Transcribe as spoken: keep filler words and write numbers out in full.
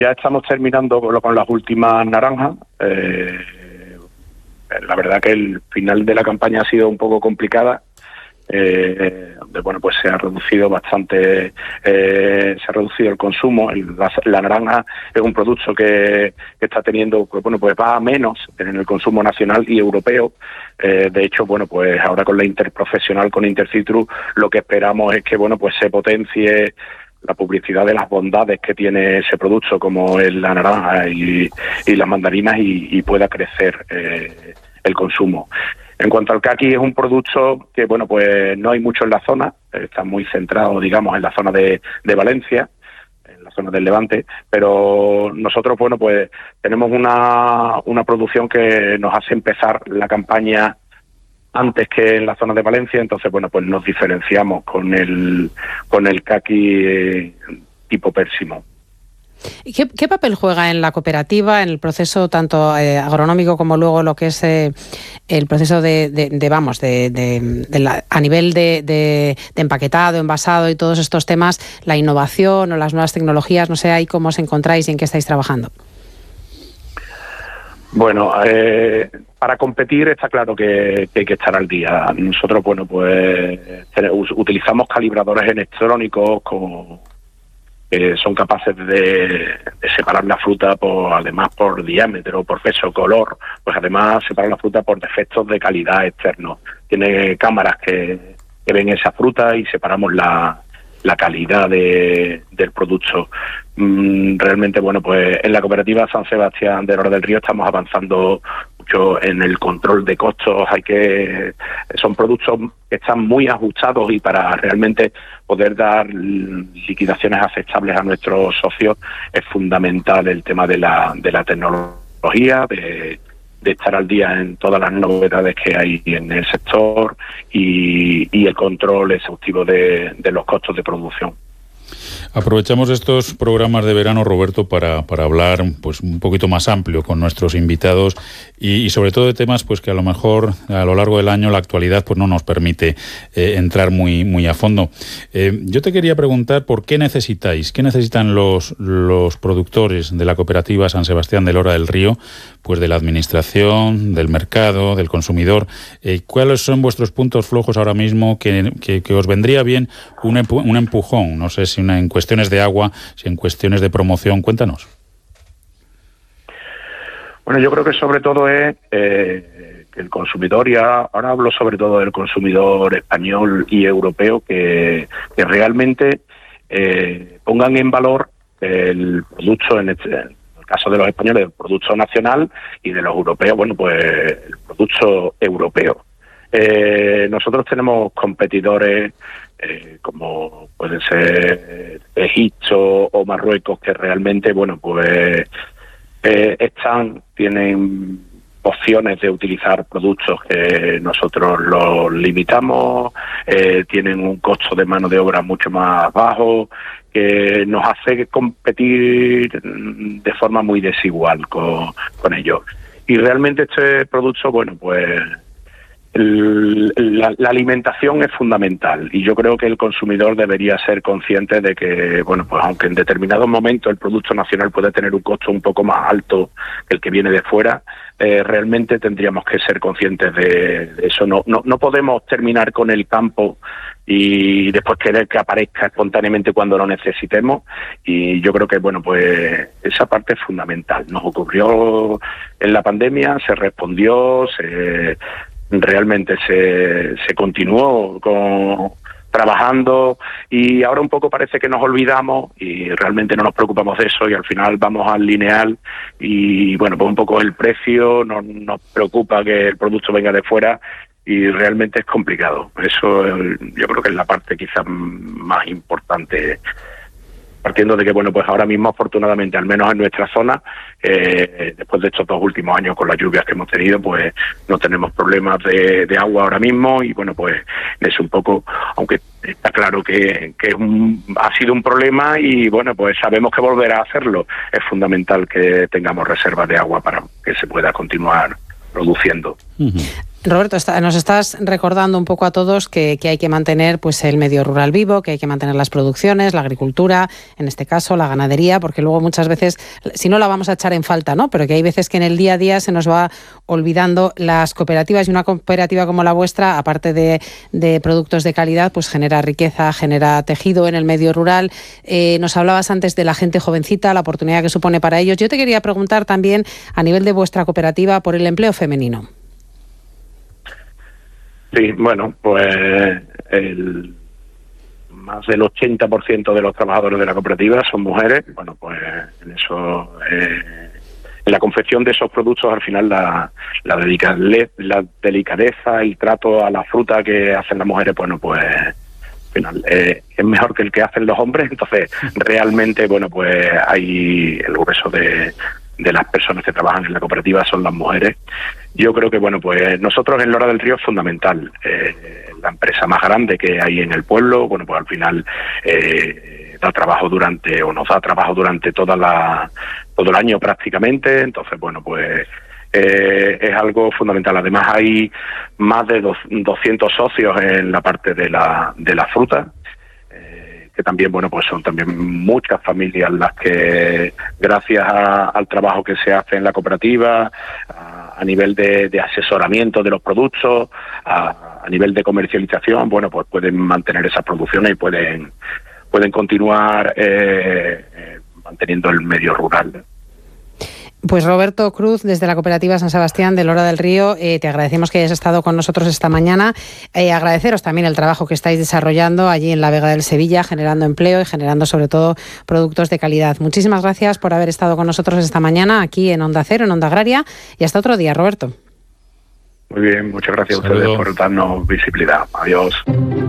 Ya estamos terminando con, con las últimas naranjas. Eh, la verdad que el final de la campaña ha sido un poco complicada. Eh, donde bueno pues se ha reducido bastante eh, se ha reducido el consumo. El, la, la naranja es un producto que, que está teniendo pues, bueno pues va a menos en el consumo nacional y europeo. Eh, de hecho bueno pues ahora con la interprofesional con Intercitrus lo que esperamos es que bueno pues se potencie la publicidad de las bondades que tiene ese producto como es la naranja y, y las mandarinas y, y pueda crecer eh, el consumo. En cuanto al caqui, es un producto que, bueno, pues no hay mucho en la zona, está muy centrado, digamos, en la zona de, de Valencia, en la zona del Levante, pero nosotros, bueno, pues tenemos una, una producción que nos hace empezar la campaña antes que en la zona de Valencia, entonces, bueno, pues nos diferenciamos con el, con el caqui eh, tipo pérsimo. ¿Y qué, qué papel juega en la cooperativa, en el proceso tanto eh, agronómico como luego lo que es eh, el proceso de, de, de vamos, de, de, de la, a nivel de, de, de empaquetado, envasado y todos estos temas, la innovación o las nuevas tecnologías? No sé ahí cómo os encontráis y en qué estáis trabajando. Bueno, eh, para competir está claro que, que hay que estar al día. Nosotros, bueno, pues utilizamos calibradores electrónicos con Eh, son capaces de, de separar la fruta por, además por diámetro, por peso, color, pues además separar la fruta por defectos de calidad externos. Tiene cámaras que, que ven esa fruta y separamos la, la calidad de, del producto. Mm, realmente, bueno, pues en la cooperativa San Sebastián de Lora del Río estamos avanzando mucho en el control de costos. Hay que son productos que están muy ajustados y para realmente poder dar liquidaciones aceptables a nuestros socios es fundamental el tema de la de la tecnología, de, de estar al día en todas las novedades que hay en el sector y, y el control exhaustivo de, de los costos de producción. Aprovechamos estos programas de verano, Roberto, para, para hablar pues un poquito más amplio con nuestros invitados y, y sobre todo de temas pues que a lo mejor a lo largo del año la actualidad pues no nos permite eh, entrar muy muy a fondo. Eh, yo te quería preguntar por qué necesitáis, qué necesitan los, los productores de la cooperativa San Sebastián de Lora del Río, pues de la administración, del mercado, del consumidor. Eh, ¿Cuáles son vuestros puntos flojos ahora mismo que, que, que os vendría bien un, empu- un empujón? No sé si una, en cuestiones de agua, si en cuestiones de promoción. Cuéntanos. Bueno, yo creo que sobre todo es eh, que el consumidor, y ahora, ahora hablo sobre todo del consumidor español y europeo, que, que realmente eh, pongan en valor el producto, en este, en el caso de los españoles, el producto nacional, y de los europeos, bueno, pues el producto europeo. Eh, nosotros tenemos competidores eh, como pueden ser Egipto o Marruecos que realmente, bueno, pues eh, están, tienen opciones de utilizar productos que nosotros los limitamos, eh, tienen un costo de mano de obra mucho más bajo, que nos hace competir de forma muy desigual con, con ellos. Y realmente este producto, bueno, pues El, la, la alimentación es fundamental y yo creo que el consumidor debería ser consciente de que, bueno, pues aunque en determinados momentos el producto nacional puede tener un costo un poco más alto que el que viene de fuera, eh, realmente tendríamos que ser conscientes de, de eso. No, no, no podemos terminar con el campo y después querer que aparezca espontáneamente cuando lo necesitemos, y yo creo que, bueno, pues esa parte es fundamental. Nos ocurrió en la pandemia, se respondió, se... realmente se, se continuó con, trabajando y ahora un poco parece que nos olvidamos y realmente no nos preocupamos de eso y al final vamos al lineal y bueno, pues un poco el precio, no nos preocupa que el producto venga de fuera y realmente es complicado. Eso yo creo que es la parte quizás más importante, partiendo de que, bueno, pues ahora mismo, afortunadamente, al menos en nuestra zona, eh, después de estos dos últimos años con las lluvias que hemos tenido, pues no tenemos problemas de, de agua ahora mismo y, bueno, pues es un poco, aunque está claro que, que un, ha sido un problema y, bueno, pues sabemos que volverá a hacerlo. Es fundamental que tengamos reservas de agua para que se pueda continuar produciendo. Uh-huh. Roberto, está, nos estás recordando un poco a todos que, que hay que mantener pues el medio rural vivo, que hay que mantener las producciones, la agricultura, en este caso la ganadería, porque luego muchas veces, si no la vamos a echar en falta, ¿no? Pero que hay veces que en el día a día se nos va olvidando las cooperativas, y una cooperativa como la vuestra, aparte de, de productos de calidad, pues genera riqueza, genera tejido en el medio rural. Eh, nos hablabas antes de la gente jovencita, la oportunidad que supone para ellos. Yo te quería preguntar también, a nivel de vuestra cooperativa, por el empleo femenino. Sí, bueno, pues el más del ochenta por ciento de los trabajadores de la cooperativa son mujeres. Bueno, pues en eso, eh, en la confección de esos productos, al final la, la, dedica, la delicadeza, el trato a la fruta que hacen las mujeres, bueno, pues al final eh, es mejor que el que hacen los hombres. Entonces, realmente, bueno, pues hay el grueso de... de las personas que trabajan en la cooperativa son las mujeres. Yo creo que, bueno, pues nosotros en Lora del Río es fundamental. Eh, la empresa más grande que hay en el pueblo, bueno, pues al final eh, da trabajo durante, o nos da trabajo durante toda la, todo el año prácticamente. Entonces, bueno, pues eh, es algo fundamental. Además hay más de dos, doscientos socios en la parte de la, de la fruta, que también, bueno, pues son también muchas familias las que, gracias a, al trabajo que se hace en la cooperativa, a, a nivel de, de asesoramiento de los productos, a, a nivel de comercialización, bueno, pues pueden mantener esas producciones y pueden, pueden continuar eh, eh, manteniendo el medio rural. Pues Roberto Cruz, desde la Cooperativa San Sebastián de Lora del Río, eh, te agradecemos que hayas estado con nosotros esta mañana. Eh, agradeceros también el trabajo que estáis desarrollando allí en la Vega del Sevilla, generando empleo y generando sobre todo productos de calidad. Muchísimas gracias por haber estado con nosotros esta mañana aquí en Onda Cero, en Onda Agraria, y hasta otro día, Roberto. Muy bien, muchas gracias a ustedes por darnos visibilidad. Adiós.